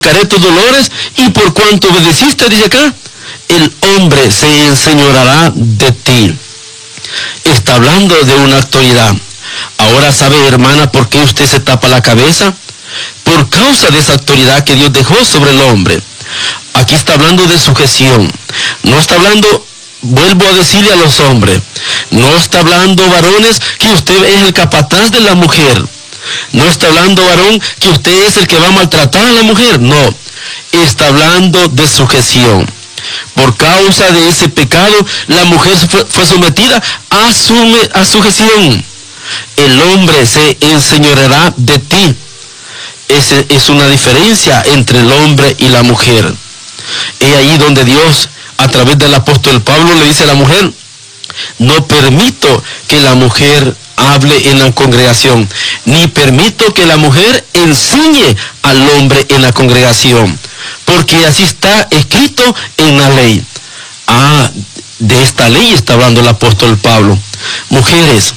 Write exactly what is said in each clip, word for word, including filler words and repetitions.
quitaré tus dolores, y por cuanto obedeciste, dice acá, el hombre se enseñoreará de ti. Está hablando de una autoridad. Ahora sabe, hermana, por qué usted se tapa la cabeza. Por causa de esa autoridad que Dios dejó sobre el hombre. Aquí está hablando de sujeción. No está hablando, vuelvo a decirle a los hombres, no está hablando, varones, que usted es el capataz de la mujer. No está hablando, varón, que usted es el que va a maltratar a la mujer. No, está hablando de sujeción. Por causa de ese pecado, la mujer fue, fue sometida a, su, a sujeción. El hombre se enseñoreará de ti. Esa es una diferencia entre el hombre y la mujer. Es ahí donde Dios, a través del apóstol Pablo, le dice a la mujer: no permito que la mujer hable en la congregación, ni permito que la mujer enseñe al hombre en la congregación, porque así está escrito en la ley. Ah, de esta ley está hablando el apóstol Pablo. Mujeres,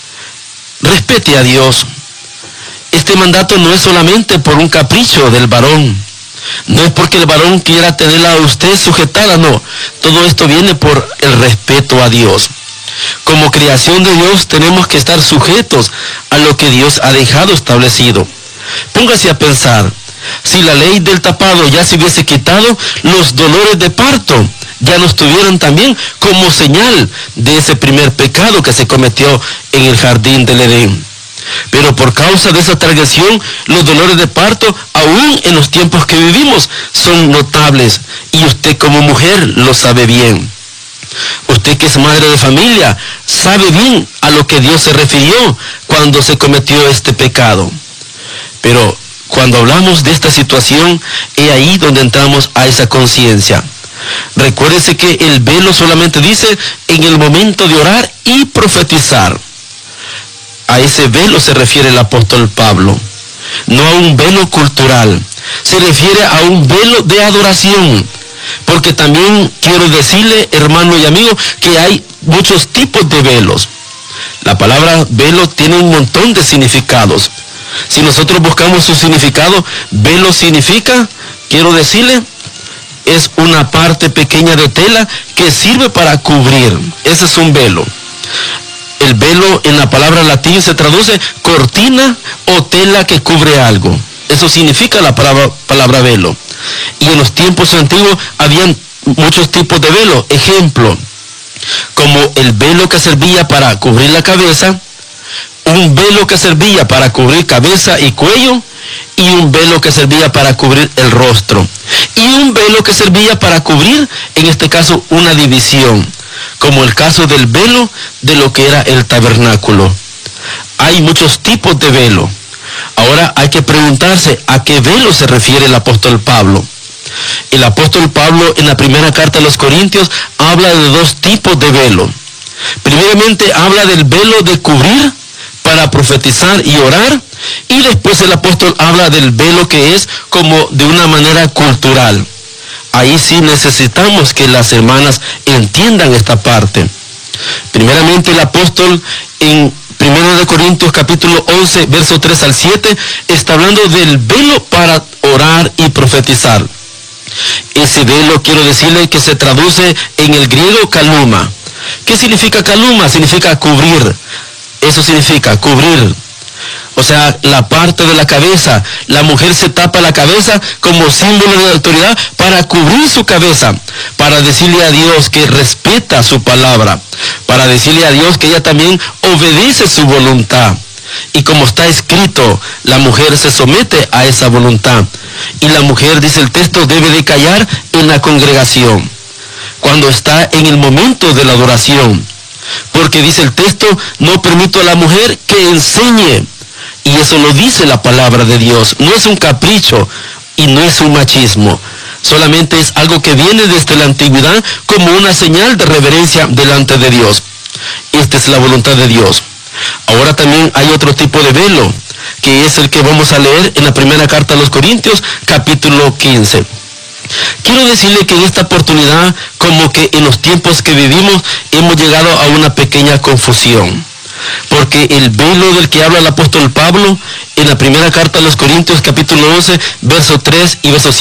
respete a Dios. Este mandato no es solamente por un capricho del varón, no es porque el varón quiera tenerla a usted sujetada, no. Todo esto viene por el respeto a Dios. Como creación de Dios tenemos que estar sujetos a lo que Dios ha dejado establecido. Póngase a pensar, si la ley del tapado ya se hubiese quitado, los dolores de parto ya no estuvieran también como señal de ese primer pecado que se cometió en el jardín del Edén. Pero por causa de esa transgresión, los dolores de parto, aún en los tiempos que vivimos, son notables. Y usted como mujer lo sabe bien. Usted que es madre de familia, sabe bien a lo que Dios se refirió cuando se cometió este pecado. Pero cuando hablamos de esta situación, es ahí donde entramos a esa conciencia. Recuérdese que el velo solamente dice en el momento de orar y profetizar. A ese velo se refiere el apóstol Pablo, no a un velo cultural, se refiere a un velo de adoración, porque también quiero decirle, hermano y amigo, que hay muchos tipos de velos. La palabra velo tiene un montón de significados. Si nosotros buscamos su significado, velo significa, quiero decirle, es una parte pequeña de tela que sirve para cubrir. Ese es un velo. El velo en la palabra latín se traduce cortina o tela que cubre algo. Eso significa la palabra, palabra velo. Y en los tiempos antiguos habían muchos tipos de velo. Ejemplo, como el velo que servía para cubrir la cabeza, un velo que servía para cubrir cabeza y cuello, y un velo que servía para cubrir el rostro. Y un velo que servía para cubrir, en este caso, una división, como el caso del velo de lo que era el tabernáculo. Hay muchos tipos de velo. Ahora hay que preguntarse a qué velo se refiere el apóstol Pablo. El apóstol Pablo en la primera carta a los Corintios habla de dos tipos de velo. Primeramente habla del velo de cubrir para profetizar y orar, y después el apóstol habla del velo que es como de una manera cultural. Ahí sí necesitamos que las hermanas entiendan esta parte. Primeramente el apóstol en primera de Corintios capítulo once, verso tres al siete, está hablando del velo para orar y profetizar. Ese velo, quiero decirle que se traduce en el griego kaluma. ¿Qué significa kaluma? Significa cubrir. Eso significa cubrir. O sea, la parte de la cabeza. La mujer se tapa la cabeza como símbolo de autoridad para cubrir su cabeza, para decirle a Dios que respeta su palabra, para decirle a Dios que ella también obedece su voluntad. Y como está escrito, la mujer se somete a esa voluntad. Y la mujer, dice el texto, debe de callar en la congregación, cuando está en el momento de la adoración. Porque dice el texto, no permito a la mujer que enseñe. Y eso lo dice la palabra de Dios. No es un capricho y no es un machismo. Solamente es algo que viene desde la antigüedad como una señal de reverencia delante de Dios. Esta es la voluntad de Dios. Ahora también hay otro tipo de velo, que es el que vamos a leer en la primera carta a los Corintios, capítulo quince. Quiero decirle que en esta oportunidad, como que en los tiempos que vivimos, hemos llegado a una pequeña confusión. Porque el velo del que habla el apóstol Pablo en la primera carta a los Corintios, capítulo once, verso tres y verso siete,